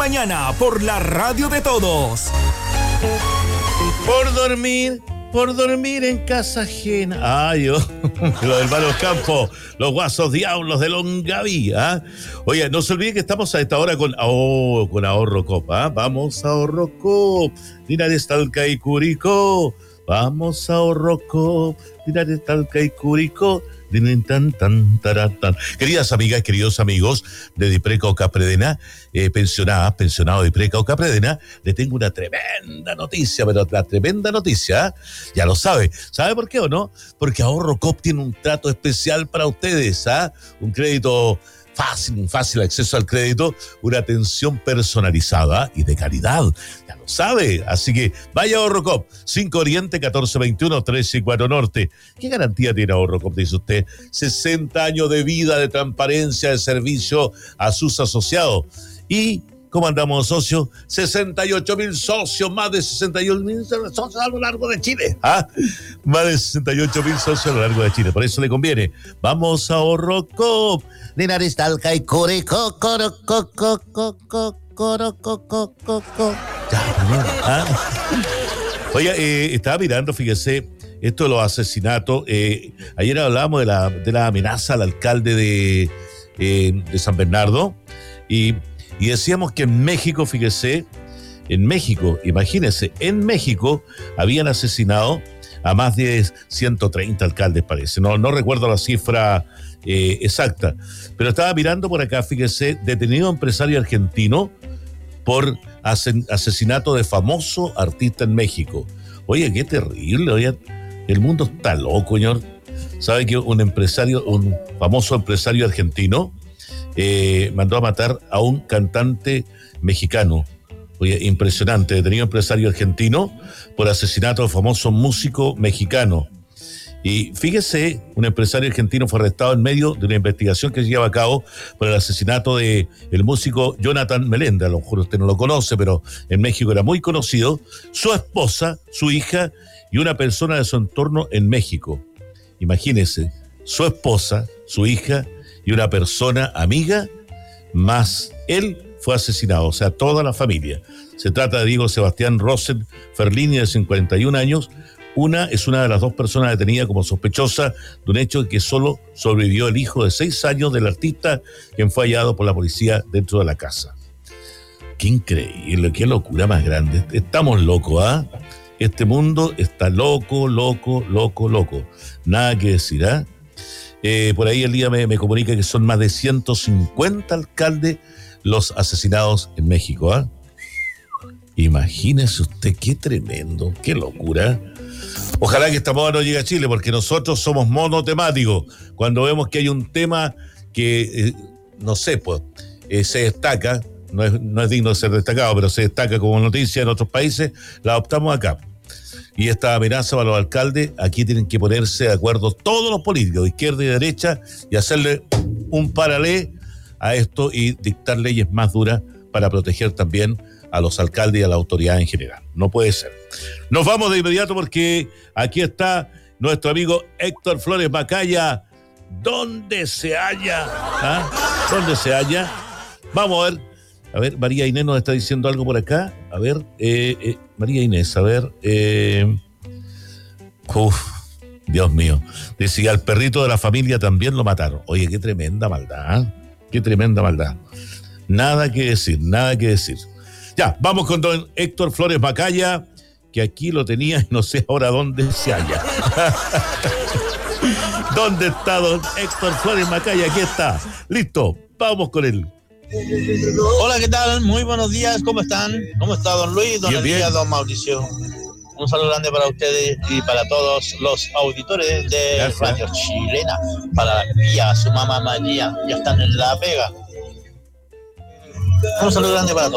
Mañana por la radio de todos. Por dormir en casa ajena. Ay, yo, los hermanos Campo, los guasos diablos de Longaví, ¿ah? Oye, no se olviden que estamos a esta hora con Ahorro Cop, ¿ah? Vamos a Ahorro Cop, Linares, Talca y Curicó. Vamos a Ahorro Cop, Linares, Talca y Curicó. Tan, tan, tan. Queridas amigas, queridos amigos de Dipreca o Capredena, pensionado de Dipreca o Capredena, le tengo una tremenda noticia, pero la tremenda noticia, ya lo sabe. ¿Sabe por qué o no? Porque Ahorro Cop tiene un trato especial para ustedes, ¿ah? Un crédito un fácil acceso al crédito, una atención personalizada y de calidad. Ya lo sabe. Así que vaya a Ahorro Cop, 5 Oriente, 1421, 34 Norte. ¿Qué garantía tiene Ahorro Cop? Dice usted. 60 años de vida, de transparencia, de servicio a sus asociados. Y ¿cómo andamos, socios? 68.000 socios, más de 61.000 socios a lo largo de Chile. ¿Ah? Más de 68.000 socios a lo largo de Chile. Por eso le conviene. Vamos a Ahorro Cop. Linares, Talca y Curicó. Ya, primero. ¿Ah? Oye, estaba mirando, fíjese, esto de los asesinatos. Ayer hablábamos de la amenaza al alcalde de San Bernardo. Y decíamos que en México, fíjese, imagínense, en México habían asesinado a más de 130 alcaldes, parece. No recuerdo la cifra exacta, pero estaba mirando por acá, fíjese, detenido empresario argentino por asesinato de famoso artista en México. Oye, qué terrible, oye, el mundo está loco, señor. ¿Sabe que un famoso empresario argentino mandó a matar a un cantante mexicano? Oye, impresionante, detenido empresario argentino por asesinato de famoso músico mexicano. Y fíjese, un empresario argentino fue arrestado en medio de una investigación que se lleva a cabo por el asesinato de el músico Jonathan Melenda. A lo mejor usted no lo conoce, pero en México era muy conocido. Su esposa, su hija y una persona de su entorno en México. Imagínese, su esposa, su hija y una persona amiga, más él fue asesinado, o sea, toda la familia. Se trata de Diego Sebastián Rosen Ferlini, de 51 años. Es una de las dos personas detenidas como sospechosa de un hecho que solo sobrevivió el hijo de 6 años del artista, quien fue hallado por la policía dentro de la casa. Qué increíble, qué locura más grande. Estamos locos, ¿ah? Este mundo está loco. Nada que decir, ¿ah? Por ahí el día me comunica que son más de 150 alcaldes los asesinados en México, ¿ah? Imagínese usted, qué tremendo, qué locura. Ojalá que esta moda no llegue a Chile, porque nosotros somos monotemáticos. Cuando vemos que hay un tema que, no sé, pues, se destaca, no es digno de ser destacado, pero se destaca como noticia en otros países, la adoptamos acá. Y esta amenaza para los alcaldes, aquí tienen que ponerse de acuerdo todos los políticos, de izquierda y de derecha, y hacerle un paralelo a esto y dictar leyes más duras para proteger también a los alcaldes y a la autoridad en general. No puede ser. Nos vamos de inmediato porque aquí está nuestro amigo Héctor Flores Macaya. ¿Dónde se halla? ¿Ah? ¿Dónde se halla? Vamos a ver, María Inés nos está diciendo algo por acá. A ver, María Inés, a ver. Dios mío. Decía, al perrito de la familia también lo mataron. Oye, qué tremenda maldad. Qué tremenda maldad. Nada que decir. Ya, vamos con don Héctor Flores Macaya, que aquí lo tenía y no sé ahora dónde se halla. ¿Dónde está don Héctor Flores Macaya? Aquí está. Listo, vamos con él. Hola, ¿qué tal? Muy buenos días, ¿cómo están? ¿Cómo está don Luis, don Elías, don Mauricio? Un saludo grande para ustedes y para todos los auditores de Radio Chilena. Para la tía, su mamá María, ya están en La Vega. Un saludo grande para todos.